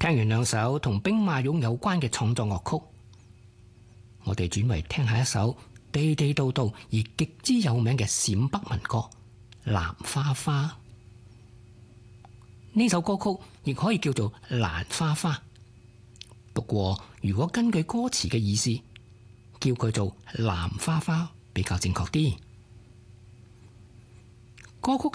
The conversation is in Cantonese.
聽完兩首同兵馬俑有關嘅創作樂曲，我哋轉為聽下一首地地道道而極之有名嘅陝北民歌《蘭花花》。呢首歌曲亦可以叫做蘭花花，不過如果根據歌詞嘅意思，叫佢做藍花花比較正確啲。歌曲